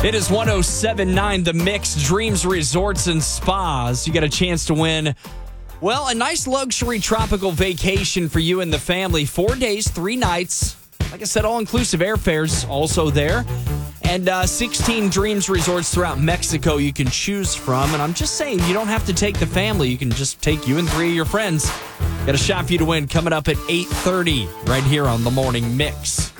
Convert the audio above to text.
It is 107.9 The Mix, Dreams Resorts and Spas. You got a chance to win, well, a nice luxury tropical vacation for you and the family. 4 days, 3 nights. Like I said, all-inclusive airfares also there. And 16 Dreams Resorts throughout Mexico you can choose from. And I'm just saying, you don't have to take the family. You can just take you and 3 of your friends. Got a shot for you to win coming up at 8:30 right here on The Morning Mix.